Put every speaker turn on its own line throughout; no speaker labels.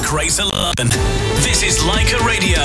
Greater London. This is Leica Radio,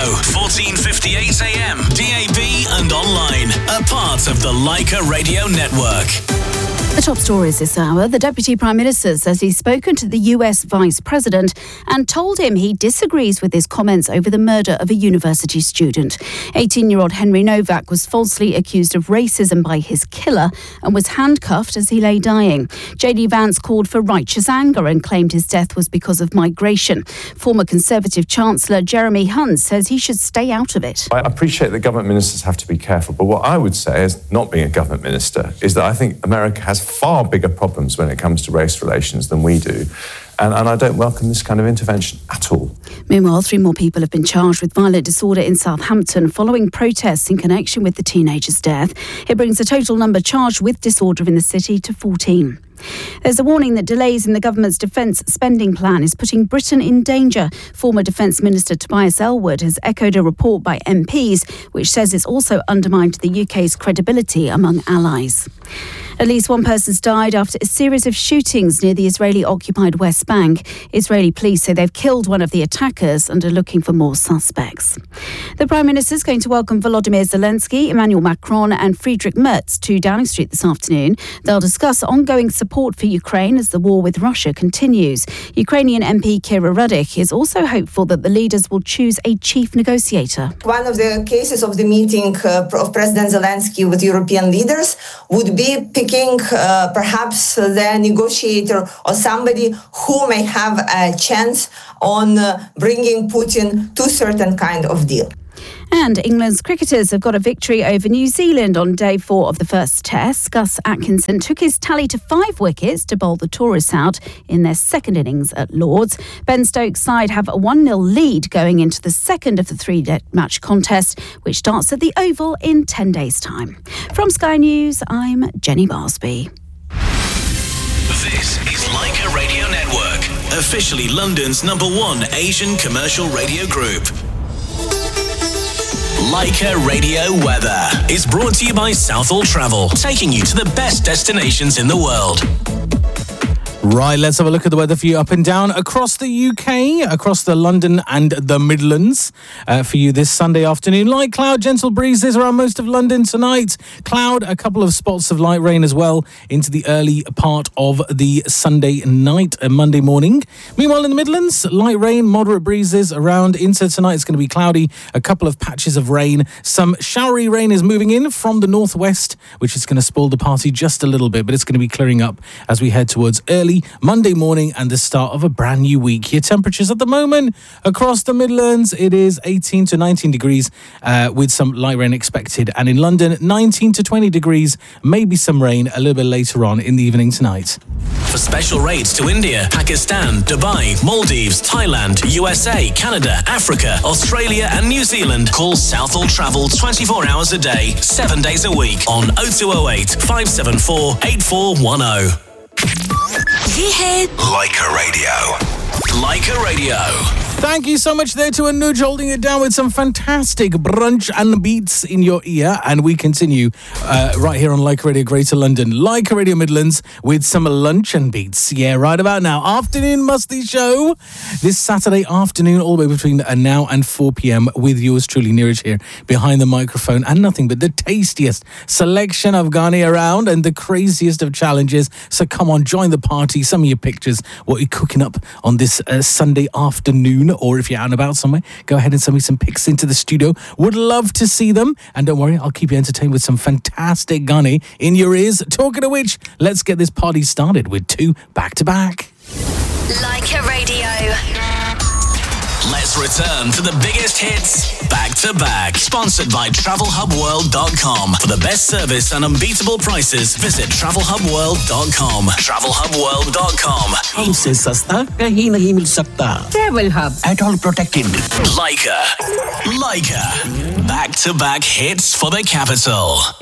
1458 AM, DAB and online. A part of the Leica Radio Network.
The top stories this hour. The Deputy Prime Minister says he's spoken to the US Vice President and told him he disagrees with his comments over the murder of a university student. 18-year-old Henry Novak was falsely accused of racism by his killer and was handcuffed as he lay dying. J.D. Vance called for righteous anger and claimed his death was because of migration. Former Conservative Chancellor Jeremy Hunt says he should stay out of it.
I appreciate that government ministers have to be careful, but what I would say, as not being a government minister, is that I think America has far bigger problems when it comes to race relations than we do. And I don't welcome this kind of intervention at all.
Meanwhile, 3 more people have been charged with violent disorder in Southampton following protests in connection with the teenager's death. It brings the total number charged with disorder in the city to 14. There's a warning that delays in the government's defence spending plan is putting Britain in danger. Former Defence Minister Tobias Ellwood has echoed a report by MPs which says it's also undermined the UK's credibility among allies. At least one person's died after a series of shootings near the Israeli-occupied West Bank. Israeli police say they've killed one of the attackers and are looking for more suspects. The Prime Minister is going to welcome Volodymyr Zelensky, Emmanuel Macron and Friedrich Merz to Downing Street this afternoon. They'll discuss ongoing support for Ukraine as the war with Russia continues. Ukrainian MP Kira Rudik is also hopeful that the leaders will choose a chief negotiator.
One of the cases of the meeting of President Zelensky with European leaders would be picking perhaps the negotiator or somebody who may have a chance on bringing Putin to a certain kind of deal.
And England's cricketers have got a victory over New Zealand on day 4 of the first test. Gus Atkinson took his tally to 5 wickets to bowl the tourists out in their second innings at Lord's. Ben Stokes' side have a 1-0 lead going into the second of the 3-match contest, which starts at the Oval in 10 days' time. From Sky News, I'm Jenny Barsby.
This is Leica Radio Network, officially London's #1 Asian commercial radio group. Leica Radio Weather is brought to you by Southall Travel, taking you to the best destinations in the world.
Right, let's have a look at the weather for you up and down across the UK, across the London and the Midlands for you this Sunday afternoon. Light cloud, gentle breezes around most of London tonight. Cloud, a couple of spots of light rain as well into the early part of the Sunday night and Monday morning. Meanwhile, in the Midlands, light rain, moderate breezes around into tonight. It's going to be cloudy, a couple of patches of rain. Some showery rain is moving in from the northwest, which is going to spoil the party just a little bit, but it's going to be clearing up as we head towards early Monday morning and the start of a brand new week. Your temperatures at the moment across the Midlands, it is 18 to 19 degrees with some light rain expected. And in London, 19 to 20 degrees, maybe some rain a little bit later on in the evening tonight.
For special rates to India, Pakistan, Dubai, Maldives, Thailand, USA, Canada, Africa, Australia and New Zealand, call Southall Travel 24 hours a day, 7 days a week on 0208 574 8410. Leica Radio. Leica Radio.
Thank you so much there to Anuj holding it down with some fantastic brunch and beats in your ear. And we continue right here on Leica Radio Greater London, Leica Radio Midlands with some lunch and beats. Yeah, right about now. Afternoon Musty Show this Saturday afternoon, all the way between now and 4 p.m. with yours truly, Neeraj here behind the microphone, and nothing but the tastiest selection of Ghani around and the craziest of challenges. So come on, join the party. Some of your pictures, what you're cooking up on this Sunday afternoon, or if you're out and about somewhere, go ahead and send me some pics into the studio. Would love to see them. And don't worry, I'll keep you entertained with some fantastic Ghani in your ears. Talking of which, let's get this party started with 2 back-to-back.
Leica Radio.
Let's return to the biggest hits back to back. Sponsored by TravelHubWorld.com. For the best service and unbeatable prices, visit TravelHubWorld.com. TravelHubWorld.com.
हमसे सस्ता कहीं नहीं मिल सकता. Travel Hub. At all protected.
Leica. Back to back hits for the capital.